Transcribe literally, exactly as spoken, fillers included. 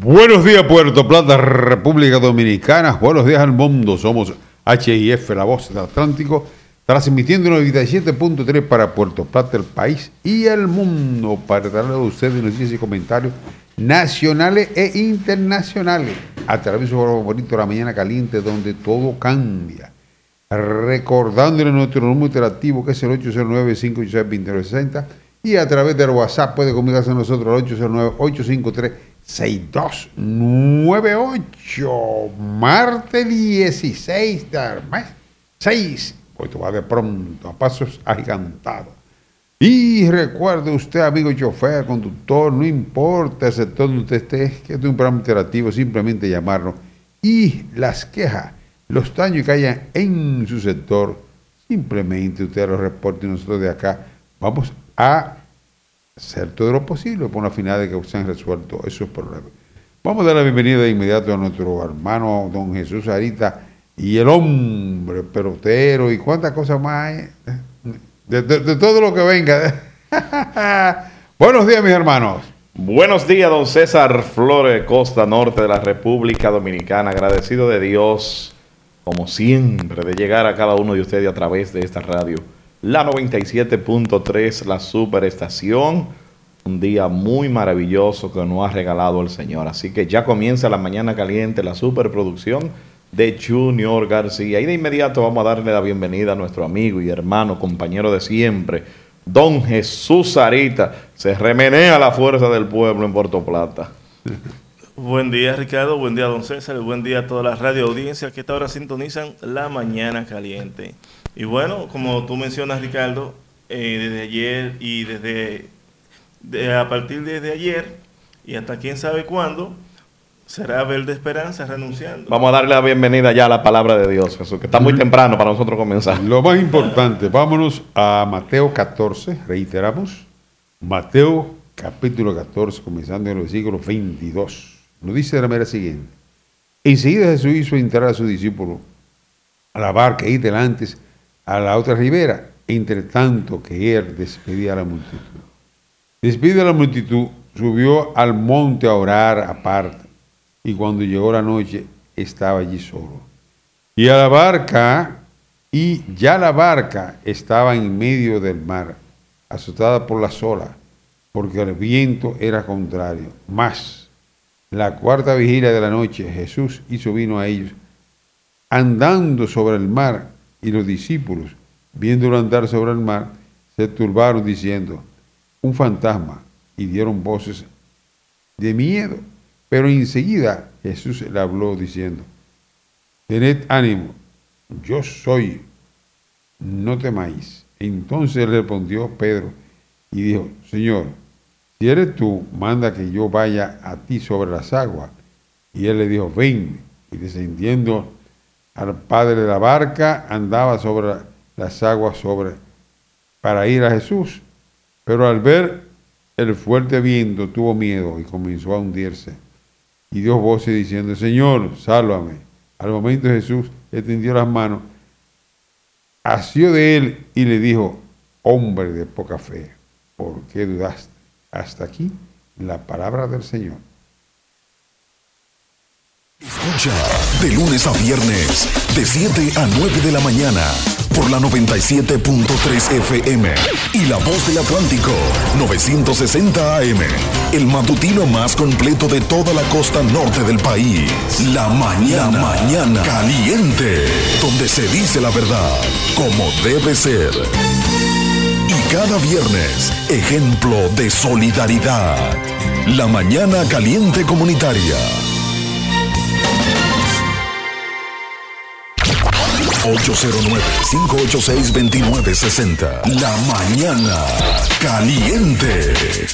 Buenos días, Puerto Plata, República Dominicana. Buenos días al mundo. Somos H I F, la voz del Atlántico, transmitiendo noventa y siete punto tres para Puerto Plata, el país y el mundo, para darle a ustedes noticias y comentarios nacionales e internacionales a través de su favorito La Mañana Caliente, donde todo cambia. Recordándole nuestro número interactivo, que es el ocho cero nueve, cinco ocho seis, dos nueve seis cero, y a través del WhatsApp puede comunicarse con nosotros al ocho cero nueve, ocho cinco tres, seis dos nueve ocho. Martes dieciséis del mes seis. Pues va de pronto, a pasos agigantados. Y recuerde usted, amigo chofer, conductor, no importa el sector donde usted esté, que es un programa interactivo, simplemente llamarnos. Y las quejas, los daños que hayan en su sector, simplemente usted los reporte y nosotros de acá vamos a hacer todo lo posible por la finalidad de que se han resuelto esos problemas. Vamos a dar la bienvenida de inmediato a nuestro hermano don Jesús Sarita y el hombre pelotero y cuántas cosas más hay, de, de, de todo lo que venga. Buenos días, mis hermanos. Buenos días, don César Flores, costa norte de la República Dominicana. Agradecido de Dios, como siempre, de llegar a cada uno de ustedes a través de esta radio, la noventa y siete punto tres, la superestación. Un día muy maravilloso que nos ha regalado el Señor. Así que ya comienza la mañana caliente, la superproducción de Junior García. Y de inmediato vamos a darle la bienvenida a nuestro amigo y hermano, compañero de siempre, don Jesús Sarita. Se remenea la fuerza del pueblo en Puerto Plata. Buen día, Ricardo. Buen día, don César. Buen día a todas las radio audiencias que esta hora sintonizan la mañana caliente. Y bueno, como tú mencionas, Ricardo, eh, desde ayer y desde de, a partir de ayer y hasta quién sabe cuándo, será Verde Esperanza renunciando. Vamos a darle la bienvenida ya a la palabra de Dios, Jesús, que está muy temprano para nosotros comenzar. Lo más importante, vámonos a Mateo catorce, reiteramos, Mateo capítulo catorce, comenzando en el versículo veintidós. Nos dice de la manera siguiente: enseguida Jesús hizo entrar a sus discípulos a la barca y delante a la otra ribera, entre tanto que él despedía a la multitud. Despide a la multitud, subió al monte a orar aparte, y cuando llegó la noche estaba allí solo. Y a la barca, y ya la barca estaba en medio del mar, azotada por las olas, porque el viento era contrario. Mas, la cuarta vigilia de la noche, Jesús hizo vino a ellos, andando sobre el mar, y los discípulos, viéndolo andar sobre el mar, se turbaron diciendo: un fantasma, y dieron voces de miedo. Pero enseguida Jesús le habló diciendo: tened ánimo, yo soy, no temáis. Entonces respondió Pedro y dijo: Señor, si eres tú, manda que yo vaya a ti sobre las aguas. Y él le dijo: ven. Y descendiendo al padre de la barca, andaba sobre las aguas sobre, para ir a Jesús. Pero al ver el fuerte viento tuvo miedo y comenzó a hundirse. Y dio voces diciendo: Señor, sálvame. Al momento Jesús extendió las manos, asió de él y le dijo: hombre de poca fe, ¿por qué dudaste? Hasta aquí la palabra del Señor. Escucha de lunes a viernes, de siete a nueve de la mañana, por la noventa y siete punto tres F M y La Voz del Atlántico, novecientos sesenta A M, el matutino más completo de toda la costa norte del país. La mañana, la mañana caliente, donde se dice la verdad como debe ser. Y cada viernes, ejemplo de solidaridad. La mañana caliente comunitaria. ocho cero nueve, cinco ocho seis, dos nueve seis cero. La mañana caliente.